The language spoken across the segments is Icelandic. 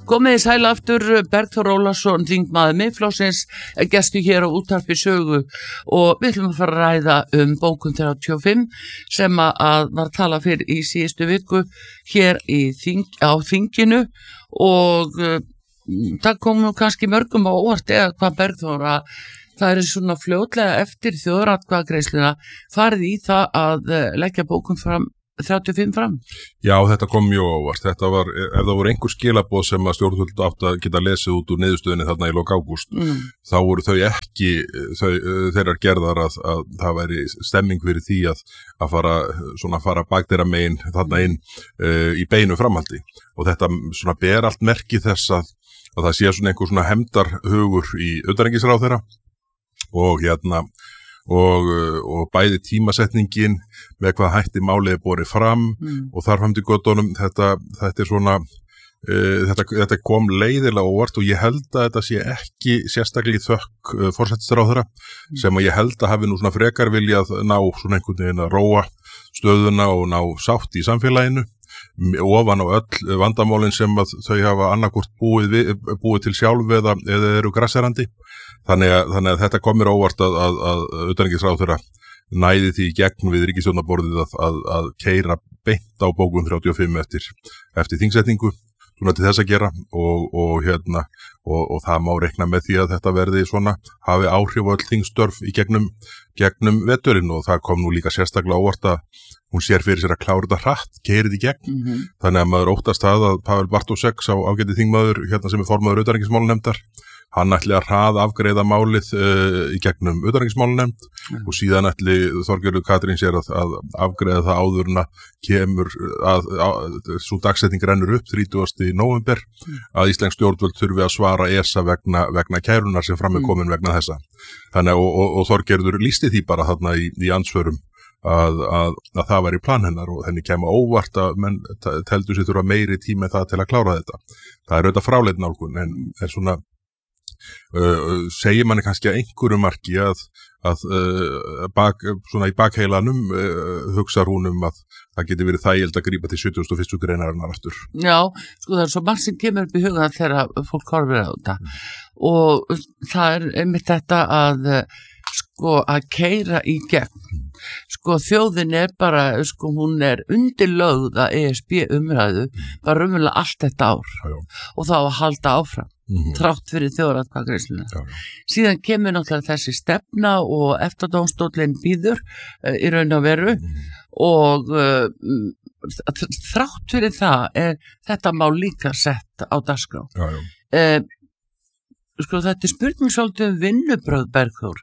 Komið í sæl aftur, Bergþór Ólason, þingmaður Miðflokksins, gestur hér á Útvarpi Sögu og við ætlum að fara að ræða bókun 35 sem að var talað fyrir í síðustu viku hér á þinginu og það kom nú kannski mörgum á óvart eða hvað Bergþór að það svona fljótlega eftir þjóðaratkvæðagreiðsluna farið í það að leggja bókun 35 fram. Já, þetta kom mjög óvart. Þetta var, ef það voru einhver skilaboð sem að stjórnvöld átt að geta lesið út úr niðurstöðunni þarna í lok ágúst, þá voru þau ekki þeirrar gerðar að það væri stemming fyrir því að fara bakdýra megin þarna inn í beinu framhaldi. Og þetta svona ber allt merki þess að það sé svona einhver svona hefndarhugur í utanríkisráðherra og bæði tímasetningin með hvað hætti málið borið fram og þar fram til göttunum þetta er svona þetta kom leiðilega óvart og ég held að þetta sé ekki sérstaklega í þökk forsætisráðherra sem að ég held að hafi nú svona frekar viljað ná svona einhvern veginn að róa stöðuna og ná sátt í samfélaginu ofan á öll vandamálin sem að þau hafa annarkvort búið til sjálf eða eru grasserandi. Þannig að þetta komir óvart að utanríkisráðherra næði því í gegn við ríkisstjórnarborðið að keyra beint á bókun 35 eftir þingsetningu, svona til þess að gera og það má reikna með því að þetta verði svona hafi áhrif á öll þingstörf í gegnum veturinn og það kom nú líka sérstaklega óvart að hún sér fyrir sér að klára þetta hratt, keyrið í gegn. Þannig að maður óttast það að Pavel Bartósek, sá ágæti þingmaður sem er formaður utanríkismálanefndar, hann ætli að hraða afgreiða málið í gegnum utanríkismálanefnd og síðan ætli Þorgerður Katrín sér að afgreiða það áður en að kemur svo dagsetning rennur upp 30. nóvember að íslensk stjórnvöld þurfi að svara ESA vegna kærunar sem fram er komin vegna þessa. Þannig og Þorgerður lýsti því bara þarna í andsvörum að það væri plan hennar og henni kemur óvart að menn teldu sér þurfa meiri tíma það til að klára þetta. Það er auðvitað fráleit nálgun en er svona segir manni kannski að einhverju marki að svona í bakheilanum hugsar hún að það geti verið þægild að grípa til 71. greinarinnar aftur. Já, sko það er svo margt sem kemur upp í huga þegar fólk horfir á þetta og það er einmitt þetta að keyra í gegn. Sko þjóðin er bara, hún er undirlögð að ESB umræðu bara raunverulega allt þetta ár og þá að halda áfram. Þrátt fyrir þjóðaratkvæðagreiðsluna. Síðan kemur náttúrulega þessi stefna og EFTA-dómstóllinn býður í raun og veru og þrátt fyrir það er þetta mál líka sett á dagskrá. Sko þetta er spurning svolítið vinnubrögð Bergþór.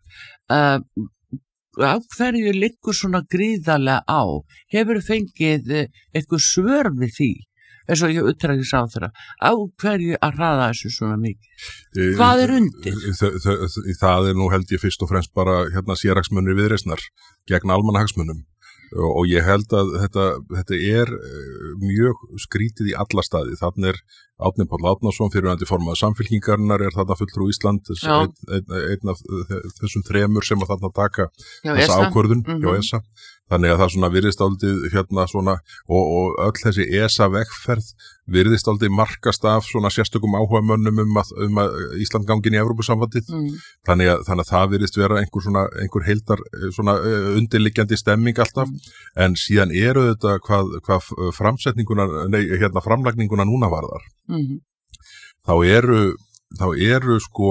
Á hverju liggur svona gríðarlega á? Hefur fengið eitthvað svör við því? Eins og ég utanríkisráðherra, á hverju að hraða þessu svona mikið? Hvað er undir? Það er nú held ég fyrst og fremst bara sérhagsmunir Viðreisnar gegn almannahagsmunum og ég held að þetta er mjög skrítið í alla staði. Þannig er Árni Páll Árnason fyrrverandi formaður Samfylkingarinnar er þarna fulltrúi Ísland einn af þessum þremur sem að þarna taka þessa ákvörðun hjá ESA. Þannig að það svona virðist aldrei svona og öll þessi ESA vegferð virðist aldrei markast af svona sérstökum áhugamönnum að Ísland gangin í Evrópusambandið. Þannig að það virðist vera einhver heildar svona undirliggjandi stemming alltaf en síðan eru þetta hvað framlagninguna núna varðar. Þá eru sko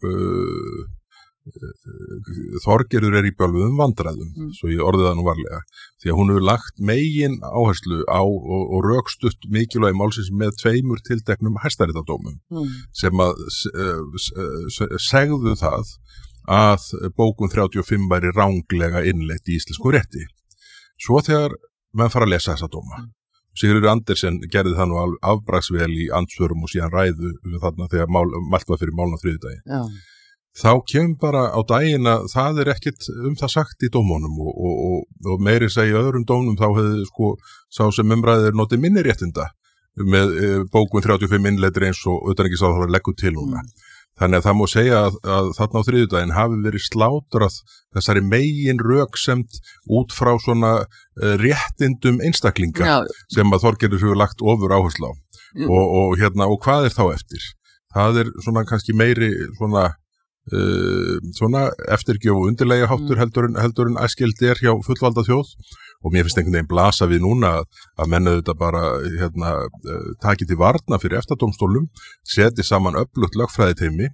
Þorgerður er í bölvuðum vandræðum, svo ég orðið það nú varlega, því að hún hefur lagt megin áherslu á og rökstutt mikilvægi málsins með 2 tilteknum hæstaréttardómum sem að segðu það að bókun 35 væri ranglega innleitt í íslensku rétti. Svo þegar menn fara að lesa þessa dóma, Sigurður Andersen gerði það nú afbragðsvel í andsvörum og síðan ræðu þarna þegar mælt var fyrir málna þriðjudaginn. Þá kemur bara á daginn að það er ekkit það sagt í dómunum og meiri segja öðrum dómum þá hefði sá sem umræðir notið minni réttinda með bókun 35 innleiddir eins og utanríkisráðherra leggur til núna. Þannig að það má segja að þarna á þriðjudaginn hafi verið slátrað þessari megin röksemd út frá svona réttindum einstaklinga sem að Þorgerður hefur lagt ofur áherslu á. Og hvað þá eftir? Það svona kannski meiri svona eftirgjöf og undirlega háttur heldur en æskild hjá fullvalda þjóð. Og mér finnst einhvern veginn blasa við núna að menn auðvitað bara taki til varna fyrir EFTA-dómstólnum, seti saman öflugt lögfræðiteymi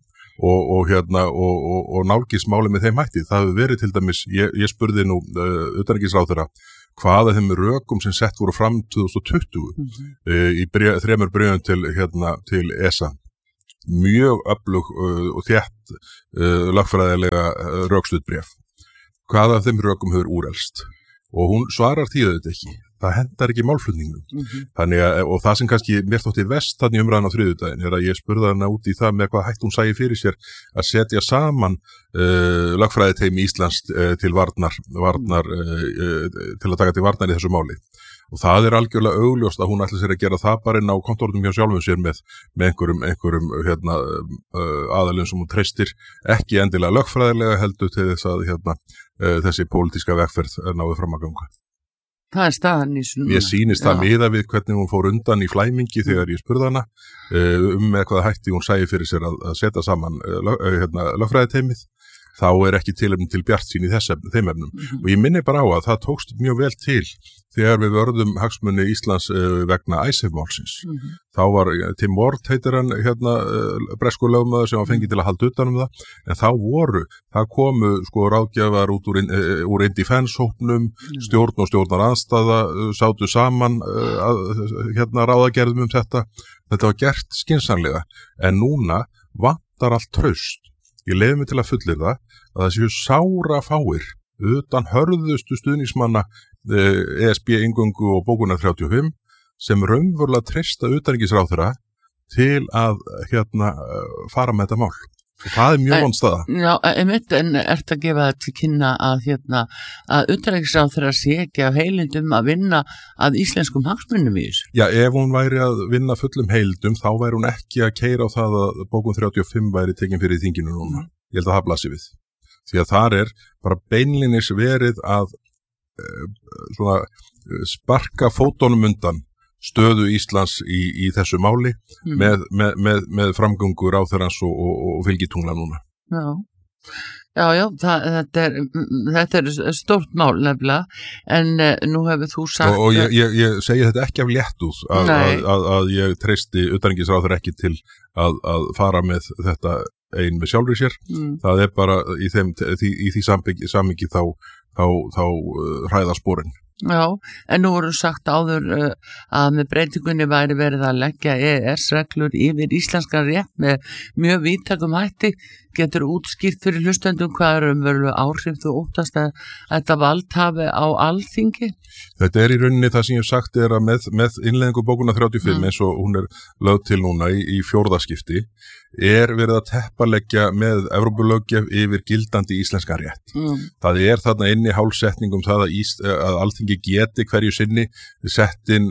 og nálgist máli með þeim hætti. Það hefur verið til dæmis, ég spurði nú utanríkisráðherra hvaða þeim rökum sem sett voru fram 2020 í 3 bréfum til ESA. Mjög öflug og þétt lögfræðilega rökstudd bréf. Hvaða af þeim rökum hefur úrelst? Og hún svarar því auðvitað ekki. Það hendar ekki málflutningnum. Þannig og það sem kannski mér þótti verst þannig umræðan á þriðjudaginn að ég spurði hana út í það með hvað hægt hún sæi fyrir sér að setja saman lögfræðiteymi Íslands til varnar til að taka til varnar í þessu máli. Og það algjörlega augljóst að hún ætli sér að gera það bara inn á kontornum hjá sjálfum sér með einhverjum aðalum sem hún treystir ekki endilega lögfræðilega heldur til þess að þessi pólitíska vegferð náði fram að ganga. Það staðan í svona. Mér sýnist það miða við hvernig hún fór undan í flæmingi þegar ég spurði hana með hvaða hætti hún sæi fyrir sér að setja saman lögfræðiteymið. Þá ekki tilefni til bjartsýn í þeim efnum. Og ég minni bara á að það tókst mjög vel til þegar við vörðum hagsmuni Íslands vegna ICEF-málsins. Þá var Tim Ward heitir hann breskur lögmaður sem var fengið til að halda utan það, en það komu ráðgjafar út úr Indefense-hópnum, stjórn og stjórnarandstaða sátu saman ráðagerðum þetta. Þetta var gert skynsamlega, en núna vantar allt traust. Ég leyfi mig til að fullyrða að það séu sára fáir utan hörðustu stuðningsmanna ESB-inngöngu og bókunar 35 sem raunverulega treysta utanríkisráðherra til að fara með þetta mál. Og það mjög vonstaða. Já, einmitt, en ertu að gefa það til kynna að utanríkisráðherra sé ekki af heilindum að vinna að íslenskum hagsmunum í þessu? Já, ef hún væri að vinna fullum heilindum, þá væri hún ekki að keyra á það að bókun 35 væri tekin fyrir þinginu núna. Ég held að það blasi við. Því að þar bara beinlinis verið að sparka fótunum undan stöðu Íslands í þessu máli með framgöngu ráðherrans og fylgitungla núna. Já, þetta stórt mál nefnilega, en nú hefur þú sagt... Og ég segi þetta ekki af léttúð að ég treysti utanríkisráðherra ekki til að fara með þetta ein með sjálfri sér. Það bara í því samhengi þá hræða sporin. Já, en nú voru sagt áður að með breytingunni væri verið að leggja EES-reglur yfir íslenskan rétt með mjög víðtækum hætti. Getur útskýrt fyrir hlustendum hvað raunveruleg áhrif þú óttast að þetta vald hafi á Alþingi? Þetta í rauninni það sem ég hef sagt að með innleiðingu bókunar 35 eins og hún lögð til núna í 4. skipti verið að teppalegja með Evrópulöggjöf yfir gildandi íslenskan rétt. Það þarna inni hálfsetning það að Alþingi geti hverju sinni sett inn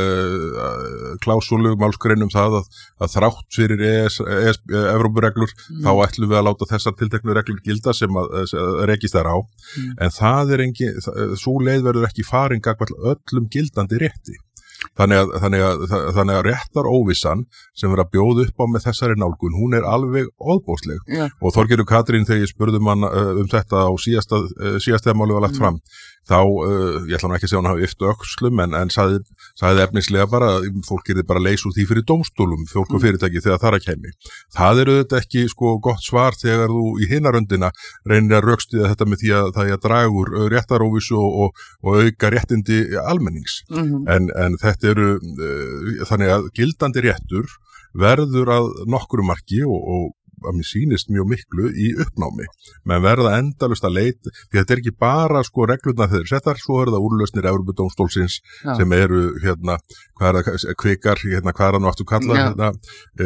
klásúlu málsgrein það að þrátt fyrir Evrópureglur þá ætlum við að láta þessar tilteknu reglur gilda sem rekist þær á. En það sú leið verður ekki farin gagnvart öllum gildandi rétti. Þannig að réttaróvissan sem að bjóða upp á með þessari nálgun, hún alveg óðbóðsleg. Og Þorgerður Katrín þegar ég spurði hann þetta á síðasta máli var lagt fram, þá, ég ætla nú ekki að segja hann hafi yftu öxlum, en sagði efnislega bara að fólk bara leysa úr því fyrir dómstólum, fólk og fyrirtæki þegar það kemur. Það auðvitað ekki gott svar þegar þú í hinaröndina reynir að rökstyðja þetta með því að það draga úr réttaróvissu og auka réttindi almennings. En þetta þannig að gildandi réttur verður að nokkru marki og að mér sýnist mjög miklu í uppnámi. Menn verða endalaust að leita, því þetta ekki bara reglurnar þeir settar, svo það úrlausnir Evrópudómstólsins sem kvikar, hvað það nú aftur kalla,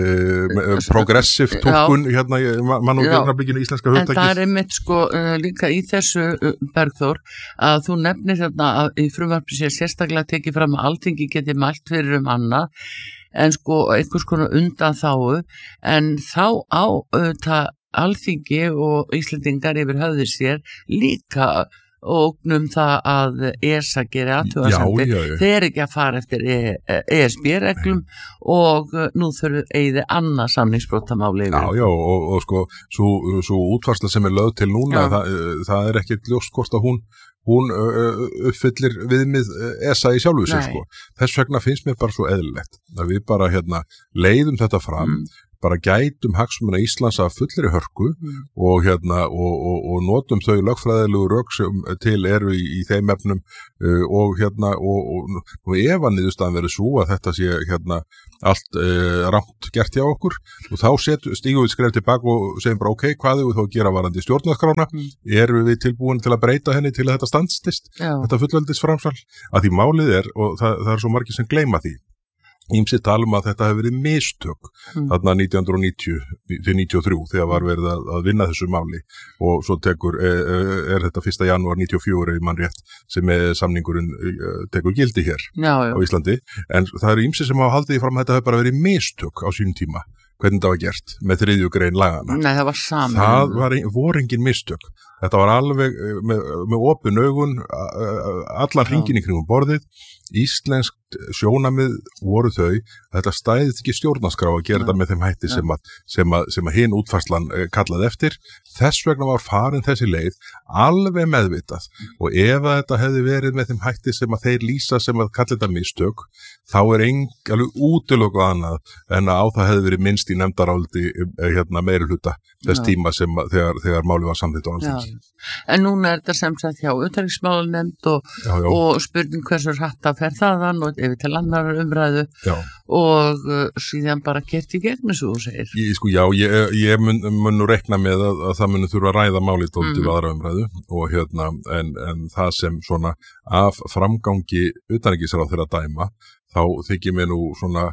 progressive túlkun, mann og gjörnarblikinu íslenska hugtakið. En það einmitt líka í þessu Bergþór, að þú nefnir að í frumvarpi sér sérstaklega tekið fram að Alþingi geti mælt fyrir annað, en sko einhvers konar undanþágu, en þá á Alþingi og Íslendingar yfir höfði sér líka ógnum það að ESA geri athugasemdir. Þeir ekki að fara eftir ESB-reglum og nú þurfu eigið annað samningsbrotamáli yfir. Já, og sko svo útvarsla sem lögð til núna, það ekkert ljóst hvort að hún uppfyllir viðmið ESA í sjálfu sig, sko. Þess vegna finnst mér bara svo eðlilegt að við bara leiðum þetta fram, bara gætum hagsmuna Íslands af fullri hörku og notum þau lögfræðilegu rök sem til eru í þeim efnum og ef að niðurstaðan verður svo að þetta sé allt rangt gert hjá okkur og þá stígum við skref tilbaka og segjum bara ok, hvað við þá að gera varandi stjórnarskrána, erum við tilbúin til að breyta henni til að þetta standstist, þetta fullveldisframsal, að því málið og það svo margir sem gleyma því. Ýmsir talum að þetta hefur verið mistök þarna 1990-93 þegar var verið að vinna þessu máli og svo þetta 1. janúar 94 mann rétt sem samningurinn tekur gildi hér á Íslandi, en það eru ýmsir sem hafa haldið því fram að þetta hefur bara verið mistök á sínum tíma, hvernig það var gert með 3. grein lagana. Nei, það var saman. Það voru engin mistök. Þetta var alveg með opin augun, allan hringinn í kringum borðið. Íslenskt sjónamið voru þau að þetta stæðist ekki stjórnarskrá að gera þetta með þeim hætti sem að hinn útfærslan kallaði eftir. Þess vegna var farin þessi leið alveg meðvitað og ef þetta hefði verið með þeim hætti sem að þeir lýsa sem að kalla þetta mistök, þá alveg útilokkuð annað en að á það hefði verið minnst í nefndaráliti meirihluta þess tíma sem þegar máli var samþykkt á Alþingi. En núna þetta sem sagt hjá utanríkismálanefnd og spurning hversu hratt að fer þaðan og yfir til annar umræðu og síðan bara kert í gegn þessu þú segir. Ég mun nú rekna með að það muni þurfa að ræða málið til aðra umræðu og en það sem svona af framgangi utanríkisráðherra dæma, þá þykir mér nú svona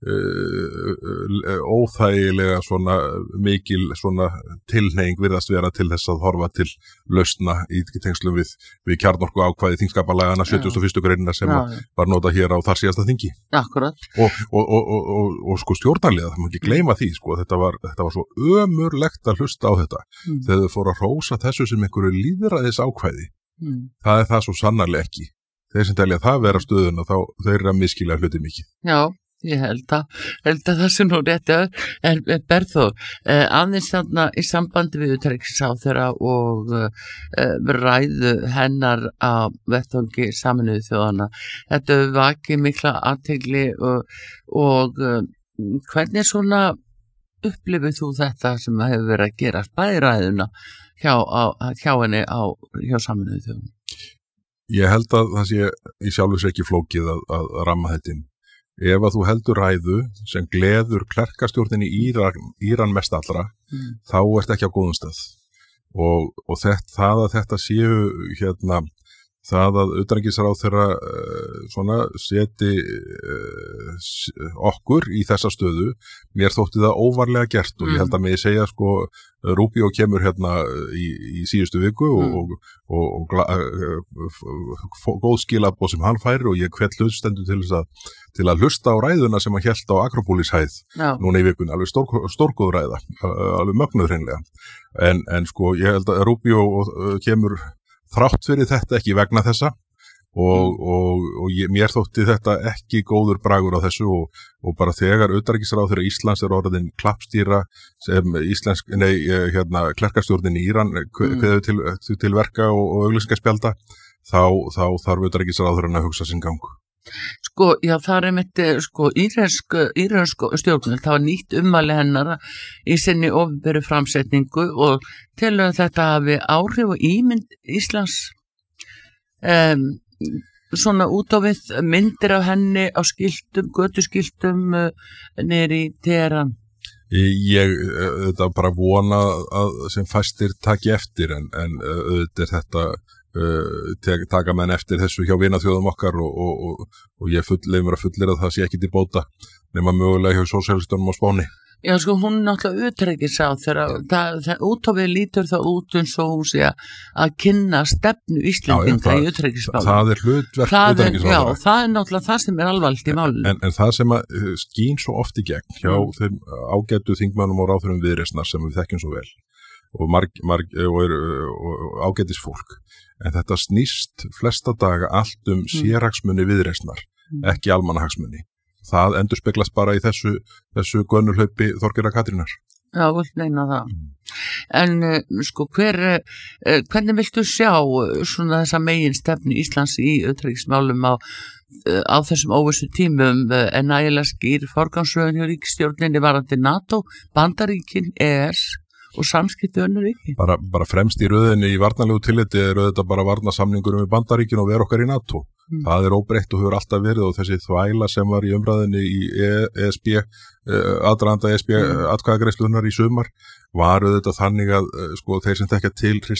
óþægilega svona mikil svona tilhneiging virðast vera til þess að horfa til lausna í tengslum við kjarnorku ákvæði þingskapalagana 71. greinina sem var notað hér á þar síðasta þingi. Akkurat. Og sko stjórnarliða, það má ekki gleyma því, sko, þetta var svo ömurlegt að hlusta á þetta þegar þau fóru að hrósa þessu sem einhverju lýðræðis ákvæði. Það það svo sannarlega ekki. Þeir sem telja það vera stöðuna, þá þeir eru að miskilja hluti mikið. Já. Ég held að það sem nú rétt en Bergþór, aðeins þarna í sambandi við utanríkisráðherra og ræðu hennar á vettvangi Sameinuðu þjóðanna. Þetta vakið mikla athygli og hvernig svona upplifir þú þetta sem hefur verið að gera bæði ræðuna hjá henni hjá Sameinuðu þjóðanna? Ég held að það sé í sjálfu sér ekki flókið að ramma þetta inn. Ef að þú heldur ræðu sem gleður klerkastjórnin í Íran mest allra, þá ert ekki á góðum stað. Og það að þetta séu það að utanríkisráðherra svona seti okkur í þessa stöðu, mér þótti það óvarlega gert og ég held að mig segja sko Rubio kemur í síðustu viku og góð skilabóð sem hann fær og ég hvet hlustendur til að hlusta á ræðuna sem hann hélt á Akropólishæð núna í vikun, alveg stórgóð ræða, alveg mögnuð hreinlega. En sko ég held að Rubio kemur þrátt fyrir þetta ekki vegna þessa og mér þótti þetta ekki góður bragur á þessu og bara þegar utanríkisráðherra Íslands orðin klappstýra sem klerkastjórnin í Íran kveður til verka og auglýsingaspjalda þá þarf utanríkisráðherrann að hugsa sinn gang. Sko, já, það mitt, sko, írönsk stjórnvöld, það var nýtt ummæli hennar í sinni opinberu framsetningu og til að þetta hafi áhrif og ímynd Íslands svona út á við myndir af henni á skiltum, götuskiltum niður í Teheran. Ég þetta bara vona að sem fæstir taki eftir en auðvitað þetta taka menn eftir þessu hjá vinaþjóðum okkar og ég leif mér að fullir að það sé ekki til bóta nema mögulega hjá sósíalistunum á Spáni. Já, sko, hún náttúrulega utanríkisráð þegar útofið lítur það út eins og hún sé að kynna stefnu Íslendinga í utanríkismálum. Það hlutverk utanríkisráðherra. Já, það náttúrulega það sem alvarlegt í málinu. En það sem skín svo oft í gegn hjá þeim ágætu þingmönnum og ráðherrum Viðreisnar sem við þekkjum svo vel og ágætis fólk. En þetta snýst flesta daga allt sérhagsmuni Viðreisnar, ekki almannahagsmuni. Það endurspeglast bara í þessu gönnulhlaupi Þorgerðar Katrínar. Já, vilt meina það. En sko, hvernig viltu sjá svona þessa meginstefnu Íslands í utanríkismálum á þessum óvissu tímum nægilega skýr forgangsröðun hjá ríkisstjórninni varðandi NATO, Bandaríkin, ES og samskipti önnur ríki? Bara fremst í röðinni í varnarlegu tilliti þetta bara varnarsamningur við Bandaríkin og vera okkar í NATO. Það óbreytt og hefur alltaf verið og þessi þvæla sem var í umræðinni í ESB, aðdraganda ESB atkvæðagreiðslunnar í sumar var þetta þannig að sko þeir sem þekkja til